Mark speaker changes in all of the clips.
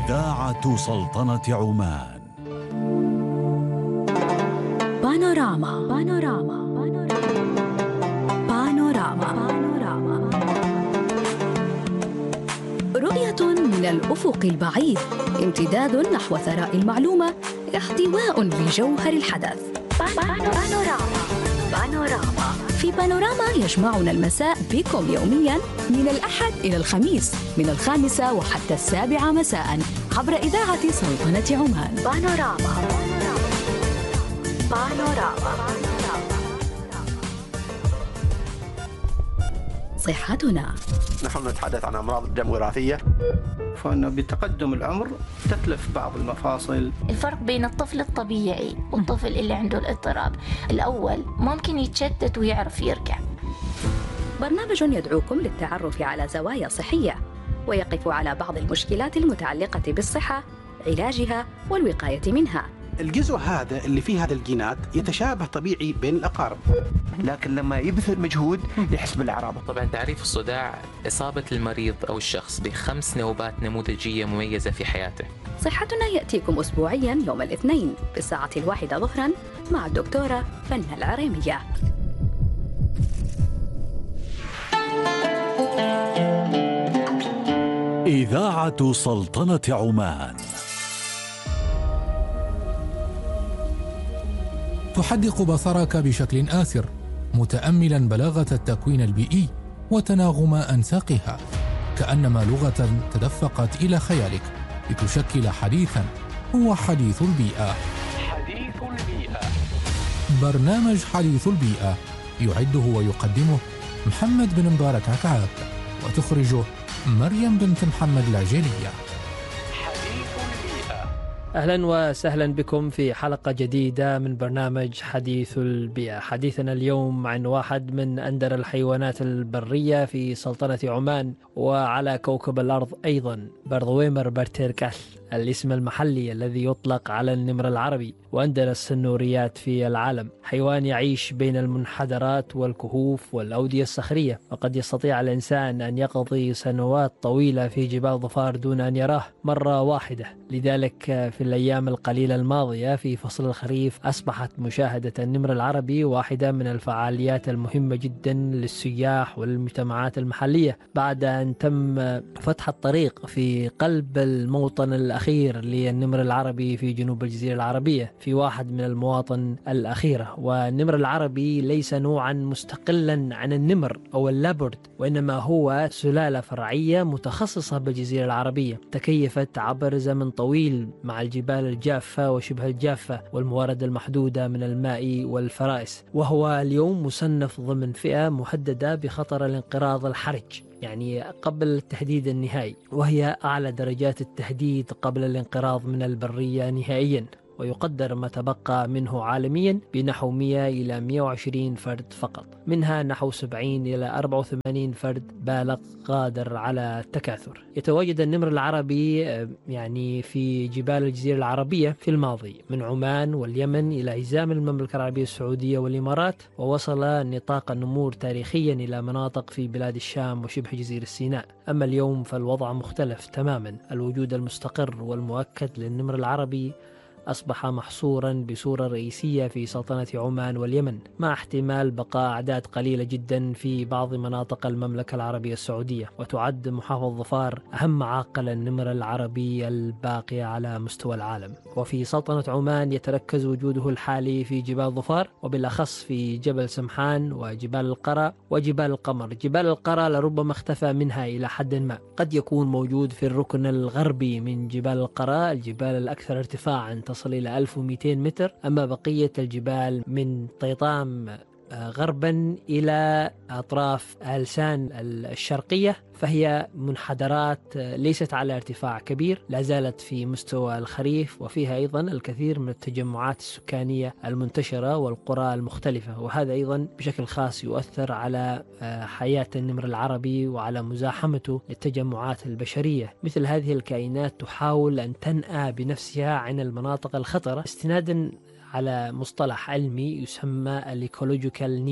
Speaker 1: إذاعة سلطنة عمان.
Speaker 2: بانوراما بانوراما بانوراما بانوراما، رؤية من الأفق البعيد، امتداد نحو ثراء المعلومة، احتواء لجوهر الحدث. بانوراما بانوراما. في بانوراما يجمعنا المساء بكم يومياً من الأحد إلى الخميس من 5 وحتى 7 مساءً عبر إذاعة سلطنة عمان. بانوراما بانوراما. صحتنا.
Speaker 3: نحن نتحدث عن أمراض الدم الوراثية،
Speaker 4: فإنه بتقدم العمر تتلف بعض المفاصل.
Speaker 5: الفرق بين الطفل الطبيعي والطفل اللي عنده الاضطراب، الأول ممكن يتشتت ويعرف يركع.
Speaker 2: برنامج يدعوكم للتعرف على زوايا صحية ويقف على بعض المشكلات المتعلقة بالصحة، علاجها والوقاية منها.
Speaker 6: الجزء هذا اللي فيه هذا الجينات يتشابه طبيعي بين الأقارب،
Speaker 7: لكن لما يبذل مجهود يحس بالأعراض.
Speaker 8: طبعا تعريف الصداع إصابة المريض أو الشخص ب5 نوبات نموذجية مميزة في حياته.
Speaker 2: صحتنا يأتيكم أسبوعيا يوم الاثنين بالساعة 1 ظهرا مع الدكتورة فنة العريمية.
Speaker 1: إذاعة سلطنة عمان
Speaker 9: تحدق بصرك بشكل آسر، متأملا بلاغة التكوين البيئي وتناغم أنساقها، كأنما لغة تدفقت إلى خيالك لتشكل حديثا هو حديث البيئة.
Speaker 10: حديث البيئة،
Speaker 9: برنامج حديث البيئة يعده ويقدمه محمد بن مبارك عكعاك، وتخرجه مريم بنت محمد العجيلية.
Speaker 11: أهلا وسهلا بكم في حلقة جديدة من برنامج حديث البيئة. حديثنا اليوم عن واحد من أندر الحيوانات البرية في سلطنة عمان وعلى كوكب الأرض أيضا، بردويمر برتيركال، الاسم المحلي الذي يطلق على النمر العربي وأندر السنوريات في العالم. حيوان يعيش بين المنحدرات والكهوف والأودية الصخرية، وقد يستطيع الإنسان أن يقضي سنوات طويلة في جبال ظفار دون أن يراه مرة واحدة. لذلك في الأيام القليلة الماضية في فصل الخريف أصبحت مشاهدة النمر العربي واحدة من الفعاليات المهمة جدا للسياح والمجتمعات المحلية، بعد أن تم فتح الطريق في قلب الموطن الأخير للنمر العربي في جنوب الجزيرة العربية، في واحد من المواطن الأخيرة. والنمر العربي ليس نوعا مستقلا عن النمر أو اللابرد، وإنما هو سلالة فرعية متخصصة بالجزيرة العربية، تكيفت عبر زمن طويل مع الجبال الجافة وشبه الجافة والموارد المحدودة من الماء والفرائس، وهو اليوم مصنف ضمن فئة مهددة بخطر الانقراض الحرج، يعني قبل التهديد النهائي، وهي أعلى درجات التهديد قبل الانقراض من البرية نهائيا. ويقدر ما تبقى منه عالميا بنحو 100 إلى 120 فرد فقط، منها نحو 70 إلى 84 فرد بالغ قادر على التكاثر. يتواجد النمر العربي يعني في جبال الجزيرة العربية في الماضي، من عمان واليمن إلى حزام المملكة العربية السعودية والإمارات، ووصل نطاق النمور تاريخيا إلى مناطق في بلاد الشام وشبه جزيرة سيناء. أما اليوم فالوضع مختلف تماما. الوجود المستقر والمؤكد للنمر العربي أصبح محصورا بصورة رئيسية في سلطنة عمان واليمن، مع احتمال بقاء أعداد قليلة جدا في بعض مناطق المملكة العربية السعودية. وتعد محافظة ظفار أهم معاقل النمر العربي الباقية على مستوى العالم. وفي سلطنة عمان يتركز وجوده الحالي في جبال ظفار، وبالأخص في جبل سمحان وجبال القرى وجبال القمر. جبال القرى لربما اختفى منها إلى حد ما، قد يكون موجود في الركن الغربي من جبال القرى، الجبال الأكثر ارتفاعا تصل إلى 1200 متر. أما بقية الجبال من طيطام غربا إلى أطراف هلسان الشرقية فهي منحدرات ليست على ارتفاع كبير، لا زالت في مستوى الخريف، وفيها أيضا الكثير من التجمعات السكانية المنتشرة والقرى المختلفة، وهذا أيضا بشكل خاص يؤثر على حياة النمر العربي وعلى مزاحمته للتجمعات البشرية. مثل هذه الكائنات تحاول أن تنأى بنفسها عن المناطق الخطرة استنادا على مصطلح علمي يسمى الإيكولوجيكال نيش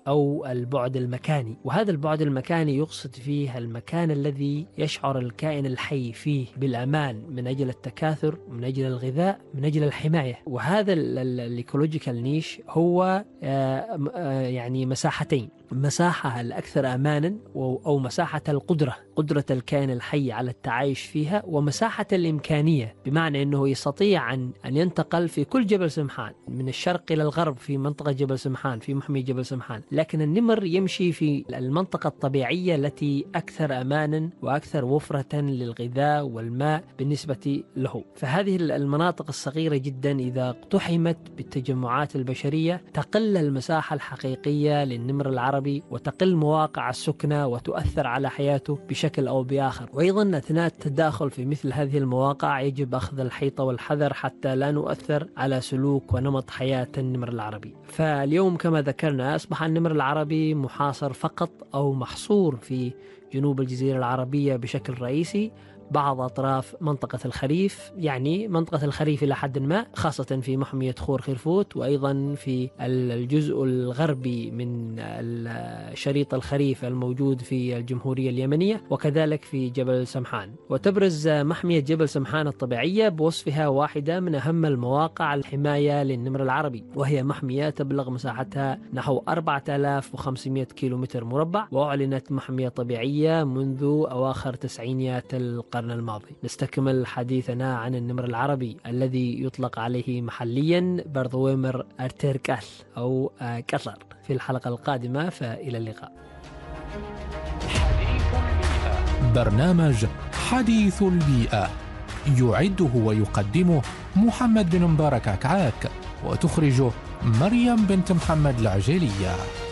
Speaker 11: أو البعد المكاني. وهذا البعد المكاني يقصد فيه المكان الذي يشعر الكائن الحي فيه بالأمان من أجل التكاثر، من أجل الغذاء، من أجل الحماية. وهذا الإيكولوجيكال نيش هو يعني مساحتين: مساحة الأكثر أمانا أو مساحة قدرة الكائن الحي على التعايش فيها، ومساحة الإمكانية بمعنى أنه يستطيع أن ينتقل في كل جبل سمحان من الشرق إلى الغرب في منطقة جبل سمحان، في محمية جبل سمحان. لكن النمر يمشي في المنطقة الطبيعية التي أكثر أمانا وأكثر وفرة للغذاء والماء بالنسبة له. فهذه المناطق الصغيرة جدا إذا اقتحمت بالتجمعات البشرية تقل المساحة الحقيقية للنمر العربي، وتقل مواقع السكنة وتؤثر على حياته بشكل أو بآخر. وأيضا أثناء التداخل في مثل هذه المواقع يجب أخذ الحيطة والحذر حتى لا نؤثر على سلوك ونمط حياة النمر العربي. فاليوم كما ذكرنا أصبح النمر العربي محاصر فقط أو محصور في جنوب الجزيرة العربية بشكل رئيسي، بعض أطراف منطقة الخريف، يعني منطقة الخريف إلى حد ما، خاصة في محمية خور خرفوت، وأيضا في الجزء الغربي من شريط الخريف الموجود في الجمهورية اليمنية، وكذلك في جبل سمحان. وتبرز محمية جبل سمحان الطبيعية بوصفها واحدة من أهم المواقع الحماية للنمر العربي، وهي محمية تبلغ مساحتها نحو 4500 كيلومتر مربع، وأعلنت محمية طبيعية منذ أواخر تسعينيات القرن الماضي. نستكمل حديثنا عن النمر العربي الذي يطلق عليه محليا برضويمر أرتيركال أو كسر في الحلقة القادمة، فإلى اللقاء.
Speaker 9: برنامج حديث البيئة يعده ويقدمه محمد بن مبارك عكعاك، وتخرجه مريم بنت محمد العجيلية.